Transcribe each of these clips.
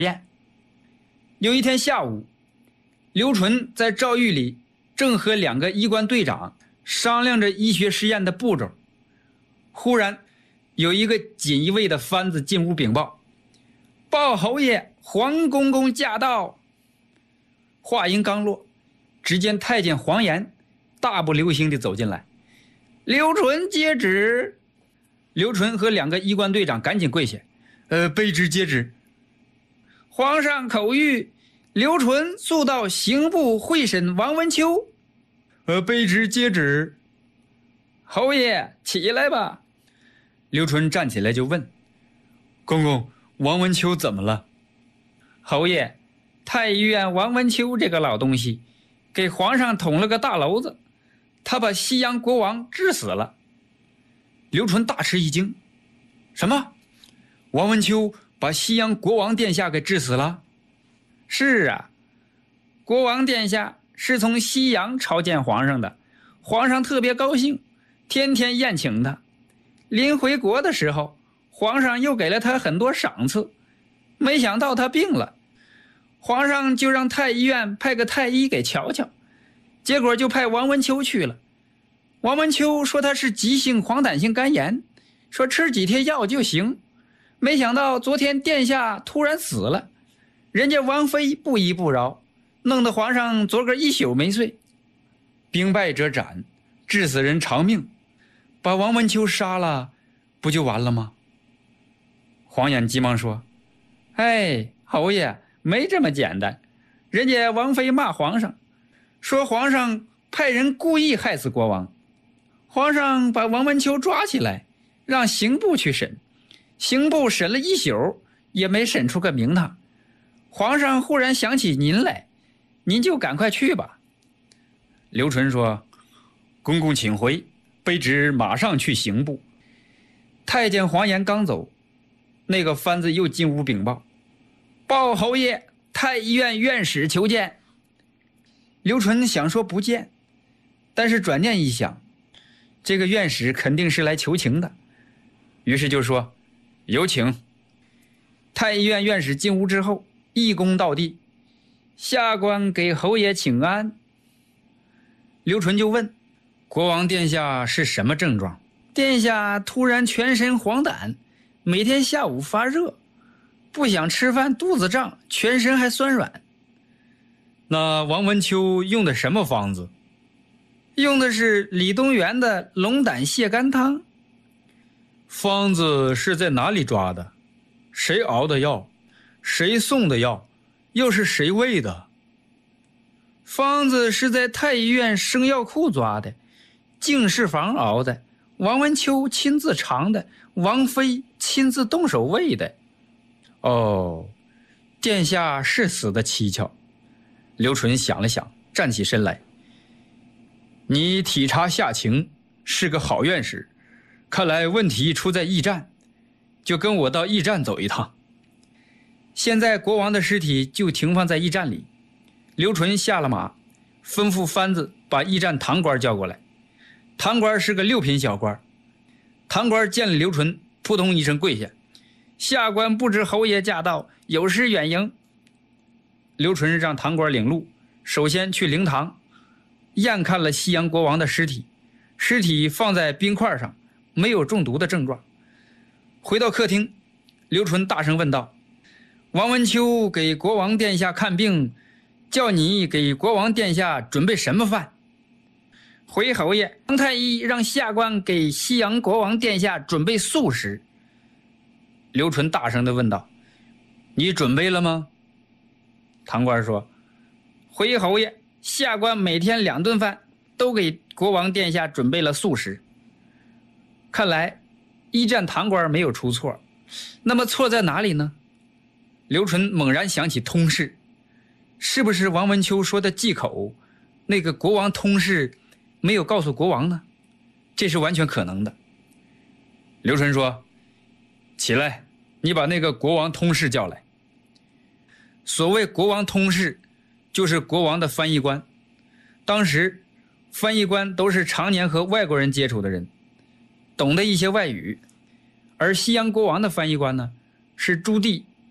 验。有一天下午，刘纯在诏狱里正和2个医官队长商量着医学实验的步骤，忽然有一个锦衣卫的番子进屋禀报：报侯爷，黄公公驾到。话音刚落，只见太监黄岩大步流星地走进来。刘纯接旨。刘纯和2个医官队长赶紧跪下，卑职接旨。皇上口谕，刘纯速到刑部会审王文秋。卑职接旨。侯爷起来吧。刘纯站起来就问：公公，王文秋怎么了？侯爷，太医院王文秋这个老东西给皇上捅了个大篓子，他把西洋国王治死了。刘纯大吃一惊：什么？王文秋把西洋国王殿下给治死了？是啊，国王殿下是从西洋朝见皇上的，皇上特别高兴，天天宴请他。临回国的时候，皇上又给了他很多赏赐，没想到他病了，皇上就让太医院派个太医给瞧瞧，结果就派王文秋去了。王文秋说他是急性黄疸性肝炎，说吃几天药就行，没想到昨天殿下突然死了，人家王妃不依不饶，弄得皇上昨个一宿没睡。兵败者斩，致死人偿命，把王文秋杀了不就完了吗？黄眼急忙说：侯爷，没这么简单，人家王妃骂皇上，说皇上派人故意害死国王，皇上把王文秋抓起来，让刑部去审，刑部审了一宿也没审出个名堂。皇上忽然想起您来，您就赶快去吧。刘纯说：公公请回，卑职马上去刑部。太监黄岩刚走，那个番子又进屋禀报：报侯爷，太医院院使求见。刘纯想说不见，但是转念一想，这个院使肯定是来求情的，于是就说：有请。太医院院使进屋之后，一躬到地：下官给侯爷请安。刘纯就问：国王殿下是什么症状？殿下突然全身黄疸，每天下午发热，不想吃饭，肚子胀，全身还酸软。那王文秋用的什么方子？用的是李东垣的龙胆泻肝汤。方子是在哪里抓的？谁熬的药？谁送的药？又是谁喂的？方子是在太医院生药库抓的，净室房熬的，王文秋亲自尝的，王妃亲自动手喂的。哦，殿下是死的蹊跷。刘纯想了想，站起身来：你体察下情，是个好院使，看来问题出在驿站，就跟我到驿站走一趟。现在国王的尸体就停放在驿站里。刘纯下了马，吩咐番子把驿站堂官叫过来。堂官是个6品小官。堂官见了刘纯，扑通一声跪下：下官不知侯爷驾到，有失远迎。刘纯让堂官领路，首先去灵堂验看了西洋国王的尸体，尸体放在冰块上，没有中毒的症状。回到客厅，刘纯大声问道：王文秋给国王殿下看病，叫你给国王殿下准备什么饭？回侯爷，王太医让下官给西洋国王殿下准备素食。刘纯大声地问道：你准备了吗？堂官说：回侯爷，下官每天2顿饭都给国王殿下准备了素食。看来驿站堂官没有出错，那么错在哪里呢？刘纯猛然想起通事，是不是王文秋说的忌口，那个国王通事没有告诉国王呢？这是完全可能的。刘纯说：起来，你把那个国王通事叫来。所谓国王通事，就是国王的翻译官。当时翻译官都是常年和外国人接触的人，懂得一些外语，而西洋国王的翻译官呢，是朱棣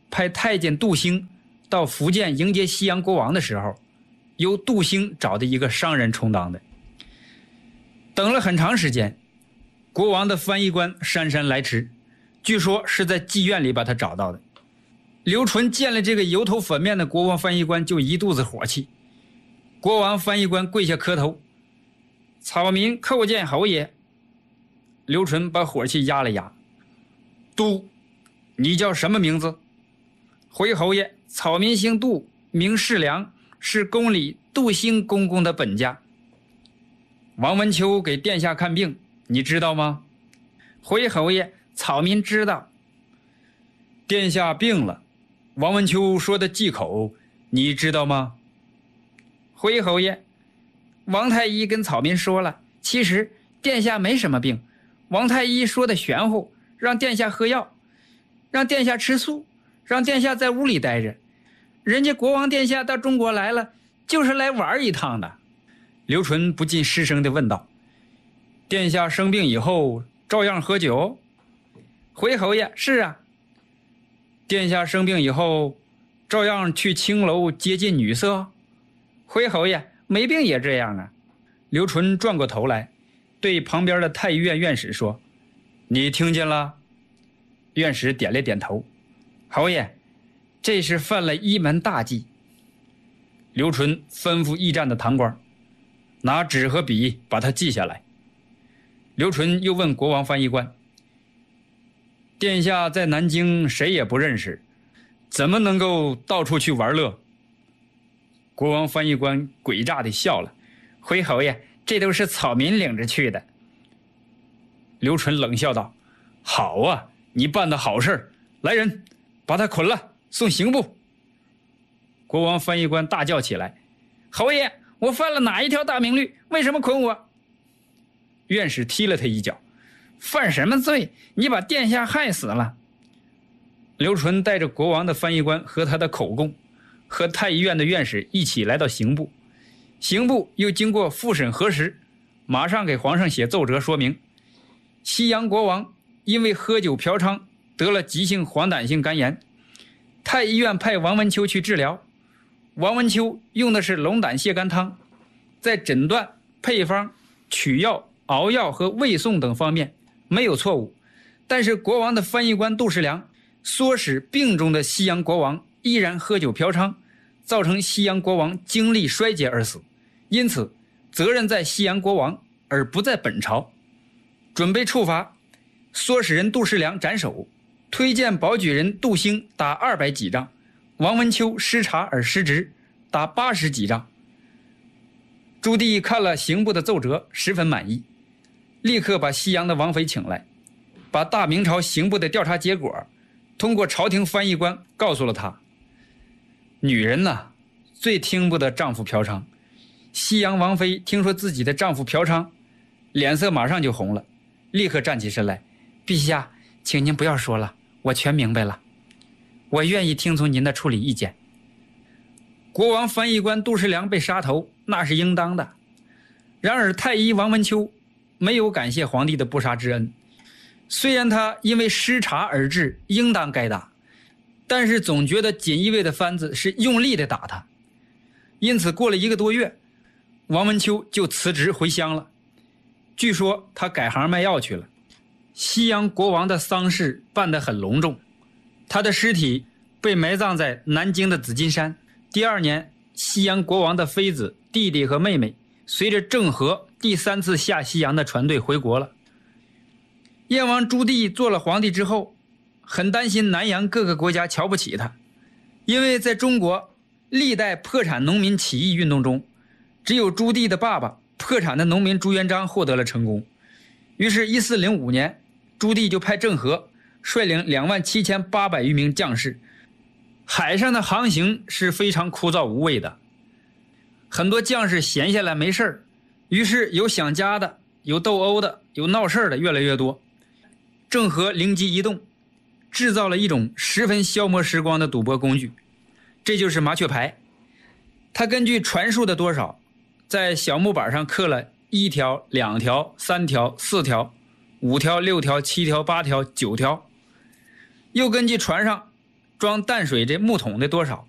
派太监杜兴到福建迎接西洋国王的时候，由杜兴找的一个商人充当的。等了很长时间，国王的翻译官姗姗来迟，据说是在妓院里把他找到的。刘纯见了这个油头粉面的国王翻译官，就一肚子火气。国王翻译官跪下磕头：“草民叩见侯爷。”刘纯把火气压了压：“杜，你叫什么名字？”“回侯爷，草民姓杜，名世良，是宫里杜兴公公的本家。”“王文秋给殿下看病，你知道吗？”“回侯爷，草民知道。”“殿下病了，王文秋说的忌口，你知道吗？”“回侯爷，王太医跟草民说了，其实殿下没什么病，王太医说的玄乎，让殿下喝药，让殿下吃素，让殿下在屋里待着。人家国王殿下到中国来了，就是来玩一趟的。”刘纯不禁失声地问道：“殿下生病以后照样喝酒？”“回侯爷，是啊。”“殿下生病以后照样去青楼接近女色？”“回侯爷，没病也这样啊。”刘纯转过头来对旁边的太医院院使说：“你听见了？”院使点了点头：“侯爷，这是犯了一门大忌。”刘纯吩咐驿站的堂官拿纸和笔把它记下来。刘纯又问国王翻译官：“殿下在南京谁也不认识，怎么能够到处去玩乐？”国王翻译官诡诈地笑了：“回侯爷，这都是草民领着去的。”刘纯冷笑道：“好啊，你办的好事，来人，把他捆了，送刑部。”国王翻译官大叫起来：“侯爷，我犯了哪一条大明律？为什么捆我？”院使踢了他一脚：“犯什么罪？你把殿下害死了。”刘纯带着国王的翻译官和他的口供，和太医院的院使一起来到刑部。刑部又经过复审核实，马上给皇上写奏折说明，西洋国王因为喝酒嫖娼得了急性黄疸性肝炎，太医院派王文秋去治疗，王文秋用的是龙胆泻肝汤，在诊断、配方、取药、熬药和喂送等方面没有错误，但是国王的翻译官杜世良唆使病中的西洋国王依然喝酒嫖娼，造成西洋国王精力衰竭而死，因此责任在西洋国王而不在本朝。准备处罚，唆使人杜世良斩首，推荐保举人杜兴打200几杖，王文秋失察而失职，打80几杖。朱棣看了刑部的奏折，十分满意，立刻把西洋的王妃请来，把大明朝刑部的调查结果通过朝廷翻译官告诉了他。女人呐，最听不得丈夫嫖娼。西洋王妃听说自己的丈夫嫖娼，脸色马上就红了，立刻站起身来：“陛下，请您不要说了，我全明白了，我愿意听从您的处理意见。”国王翻译官杜世良被杀头，那是应当的。然而太医王文秋没有感谢皇帝的不杀之恩，虽然他因为失察而治，应当该打，但是总觉得锦衣卫的番子是用力的打他，因此过了1个多月，王文秋就辞职回乡了。据说他改行卖药去了。西洋国王的丧事办得很隆重，他的尸体被埋葬在南京的紫金山。第2年，西洋国王的妃子、弟弟和妹妹随着郑和第3次下西洋的船队回国了。燕王朱棣做了皇帝之后，很担心南洋各个国家瞧不起他，因为在中国历代破产农民起义运动中，只有朱棣的爸爸破产的农民朱元璋获得了成功。于是1405年，朱棣就派郑和率领27800余名将士，海上的航行是非常枯燥无味的，很多将士闲下来没事儿，于是有想家的，有斗殴的，有闹事的越来越多。郑和灵机一动，制造了一种十分消磨时光的赌博工具，这就是麻雀牌。他根据船数的多少，在小木板上刻了1条、2条、3条、4条、5条、6条、7条、8条、9条，又根据船上装淡水这木桶的多少。